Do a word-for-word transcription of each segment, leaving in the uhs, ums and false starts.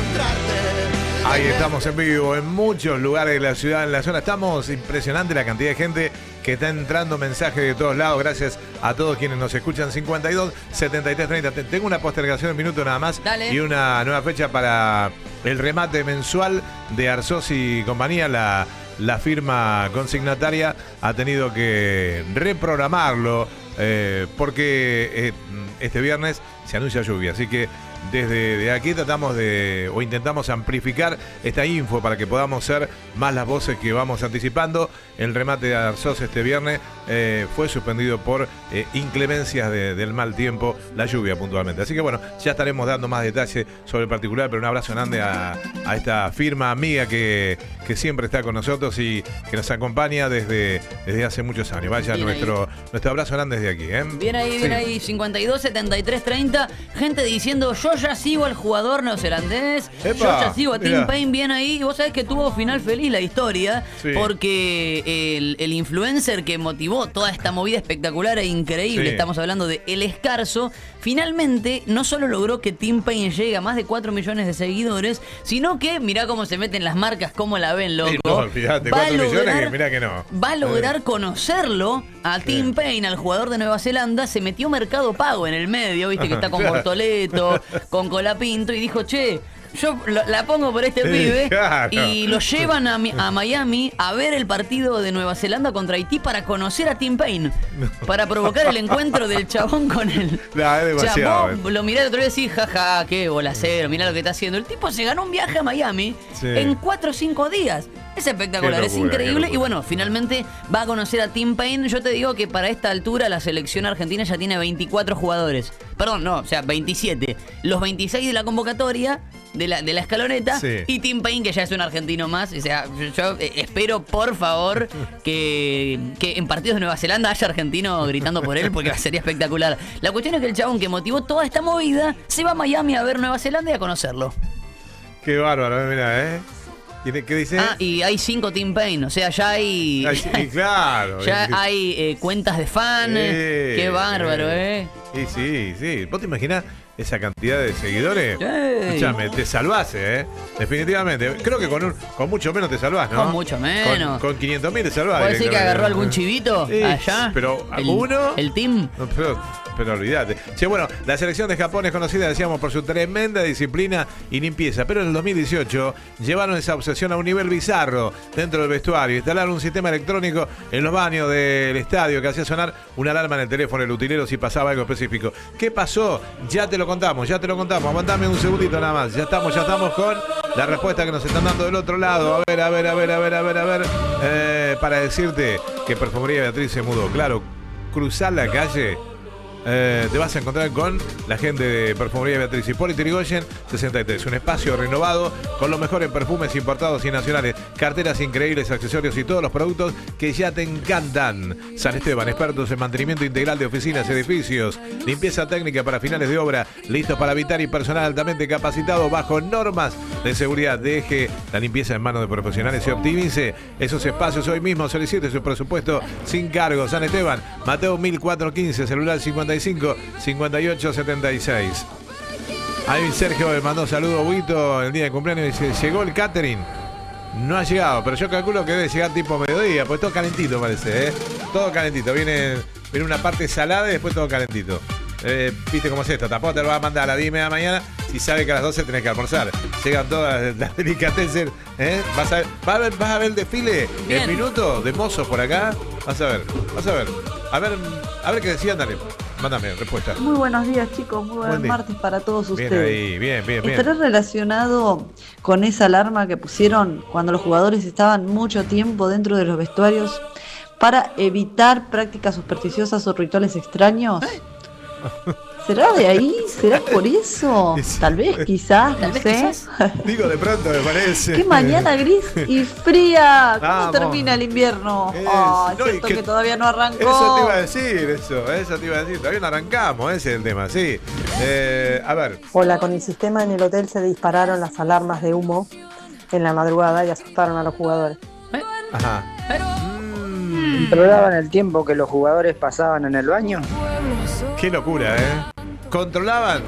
Ahí estamos en vivo en muchos lugares de la ciudad, en la zona. Estamos impresionante la cantidad de gente que está entrando mensajes de todos lados. Gracias a todos quienes nos escuchan. cincuenta y dos, setenta y tres, treinta. Tengo una postergación de minuto nada más. Dale. Y una nueva fecha para el remate mensual de Arzós y compañía. La, la firma consignataria ha tenido que reprogramarlo eh, porque eh, este viernes se anuncia lluvia. Así que desde de aquí tratamos de, o intentamos amplificar esta info para que podamos ser más las voces que vamos anticipando. El remate de Arzós este viernes eh, fue suspendido por eh, inclemencias de, del mal tiempo, la lluvia puntualmente. Así que bueno, ya estaremos dando más detalles sobre el particular, pero un abrazo grande a, a esta firma amiga que, que siempre está con nosotros y que nos acompaña desde, desde hace muchos años. Vaya nuestro, nuestro abrazo grande desde aquí. ¿eh? Bien ahí, bien sí. ahí, cincuenta y dos, setenta y tres, treinta. Gente diciendo, yo ya sigo al jugador neozelandés, Epa, yo ya sigo a Tim mira. Paine, bien ahí. Y vos sabés que tuvo final feliz la historia, sí. porque el, el influencer que motivó toda esta movida espectacular e increíble, sí. estamos hablando de El Escarzo, finalmente no solo logró que Tim Paine llegue a más de cuatro millones de seguidores, sino que, mirá cómo se meten las marcas, cómo la ven, loco. Sí, no, fíjate, va, a millones, lograr, que mirá que no. va a lograr conocerlo a sí. Tim Paine, al jugador de Nueva Zelanda. Se metió Mercado Pago en el medio, viste que está con Bortoleto, con Colapinto, y dijo, che, yo la pongo por este pibe, claro. Y lo llevan a, a Miami a ver el partido de Nueva Zelanda contra Haití para conocer a Tim Paine, para provocar el encuentro del chabón con él. No, es demasiado. Chabón, lo mirá el otro día y decís, jaja, qué bolacero, mirá lo que está haciendo. El tipo se ganó un viaje a Miami sí. en cuatro o cinco días. Es espectacular, locura, es increíble. Y bueno, finalmente va a conocer a Tim Paine. Yo te digo que para esta altura la selección argentina ya tiene veinticuatro jugadores. Perdón, no, o sea, veintisiete. Los veintiséis de la convocatoria, de la, de la escaloneta, sí. y Tim Paine, que ya es un argentino más. O sea, yo, yo espero, por favor, que, que en partidos de Nueva Zelanda haya argentino gritando por él, porque sería espectacular. La cuestión es que el chabón que motivó toda esta movida se va a Miami a ver Nueva Zelanda y a conocerlo. Qué bárbaro, mira, ¿eh? ¿Qué dice? Ah, y hay cinco Tim Paine, o sea, ya hay... Ay, sí, claro. Ya hay eh, cuentas de fans, eh, qué bárbaro, ¿eh? Sí, sí, sí. ¿Vos te imaginás esa cantidad de seguidores? Sí. Escuchame, te salvase, ¿eh? Definitivamente. Creo que con un, con mucho menos te salvás, ¿no? Con mucho menos. Con, con quinientos mil te salvás. ¿Puedes decir que agarró algún chivito sí, allá? Pero el, uno... ¿El team? No, pero... Pero olvídate. Che, bueno, la selección de Japón es conocida, decíamos, por su tremenda disciplina y limpieza. Pero en el dos mil dieciocho llevaron esa obsesión a un nivel bizarro dentro del vestuario. Instalaron un sistema electrónico en los baños del estadio que hacía sonar una alarma en el teléfono del utilero si pasaba algo específico. ¿Qué pasó? Ya te lo contamos, ya te lo contamos. Aguantame un segundito nada más. Ya estamos, ya estamos con la respuesta que nos están dando del otro lado. A ver, a ver, a ver, a ver, a ver, a ver. Eh, para decirte que Perfumería Beatriz se mudó. Claro, cruzar la calle... Eh, te vas a encontrar con la gente de Perfumería Beatriz. Hipólito Yrigoyen sesenta y tres. Un espacio renovado con los mejores perfumes importados y nacionales, carteras increíbles, accesorios y todos los productos que ya te encantan. San Esteban, expertos en mantenimiento integral de oficinas, edificios, limpieza técnica para finales de obra, listos para habitar y personal altamente capacitado bajo normas de seguridad. Deje la limpieza en manos de profesionales y optimice esos espacios hoy mismo. Solicite su presupuesto sin cargo. San Esteban, Mateo mil cuatrocientos quince, celular cincuenta y cinco, cincuenta y ocho, setenta y seis. Ahí Sergio me mandó saludo a Huito el día de cumpleaños y dice, llegó el catering. No ha llegado, pero yo calculo que debe llegar tipo mediodía, pues todo calentito parece, ¿eh? Todo calentito, viene, viene una parte salada y después todo calentito. Eh, Viste cómo es esto, tampoco te lo va a mandar a las diez y media de la mañana si sabe que a las doce tenés que almorzar. Llegan todas las delicatessen, ¿eh? Vas a ver, vas a ver, vas a ver el desfile Bien. en minutos de mozos por acá. Vas a ver, vas a ver. A ver, a ver qué decían, dale. Mándame respuesta. Muy buenos días, chicos. Muy buen, buen martes para todos bien ustedes. Ahí, bien, bien, bien. ¿Estará relacionado con esa alarma que pusieron cuando los jugadores estaban mucho tiempo dentro de los vestuarios para evitar prácticas supersticiosas o rituales extraños? ¿Eh? ¿Será de ahí? ¿Será por eso? Tal vez, quizás, Tal no vez, sé. quizás. Digo, de pronto me parece. ¡Qué mañana gris y fría! ¿Cómo Vamos. termina el invierno? Es, oh, es no, cierto que, que todavía no arrancó. Eso te iba a decir, eso, eso te iba a decir. Todavía no arrancamos, ese es el tema, sí. Eh, a ver. Hola, con el sistema en el hotel se dispararon las alarmas de humo en la madrugada y asustaron a los jugadores. ¿Eh? Ajá. ¿Eh? Mm. ¿Controlaban el tiempo que los jugadores pasaban en el baño? Qué locura, ¿eh? ¿Controlaban?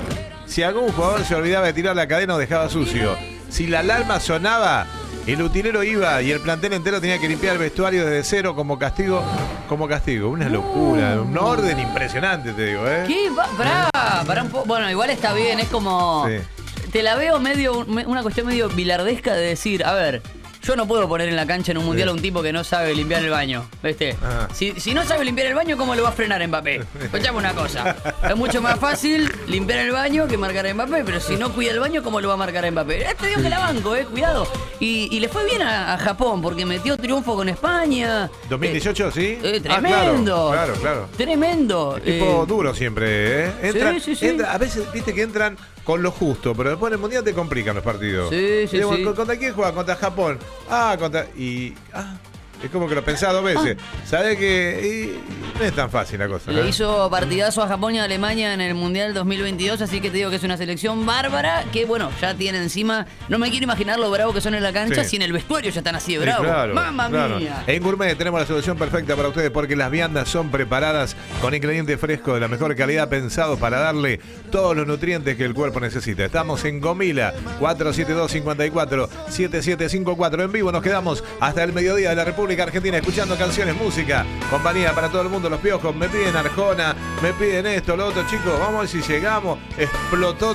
si algún jugador se olvidaba de tirar la cadena o dejaba sucio. Si la alarma sonaba, el utilero iba y el plantel entero tenía que limpiar el vestuario desde cero como castigo. Como castigo. Una locura, un orden impresionante, te digo, ¿eh? ¿Qué? Pará, pará un poco. Bueno, igual está bien, es como... Sí. Te la veo medio, una cuestión medio bilardesca de decir, a ver... Yo no puedo poner en la cancha en un mundial a un tipo que no sabe limpiar el baño, ¿viste? Si, si no sabe limpiar el baño, ¿cómo lo va a frenar Mbappé? Escuchame una cosa. Es mucho más fácil limpiar el baño que marcar a Mbappé, pero si no cuida el baño, ¿cómo lo va a marcar a Mbappé? Te digo que la banco, eh, cuidado. Y, y le fue bien a, a Japón, porque metió triunfo con España. ¿dos mil dieciocho, eh, sí? Eh, tremendo. Ah, claro, claro, claro. Tremendo. El tipo eh, duro siempre, ¿eh? Entran, sí, sí, sí. Entra, a veces, viste que entran con lo justo, pero después en el mundial te complican los partidos. Sí, sí, digo, sí. ¿Contra quién juega? Contra Japón. Ah, contra... Y... Ah, es como que lo pensaba dos veces. Ah. ¿Sabés que y, no es tan fácil la cosa? Le ¿eh? hizo partidazo a Japón y a Alemania en el Mundial dos mil veintidós, así que te digo que es una selección bárbara que, bueno, ya tiene encima... No me quiero imaginar lo bravo que son en la cancha, sí. Si en el vestuario ya están así de bravos. Sí, claro, ¡mamma claro. mía! En Gourmet tenemos la solución perfecta para ustedes porque las viandas son preparadas con ingredientes frescos de la mejor calidad, pensados para darle todos los nutrientes que el cuerpo necesita. Estamos en Gomila, cuatro siete dos, cinco cuatro, siete siete cinco cuatro. En vivo nos quedamos hasta el mediodía de la República Argentina escuchando canciones, música, compañía para todo el mundo. Los Piojos me piden Arjona, me piden esto, lo otro, chicos. Vamos a ver si llegamos. Explotó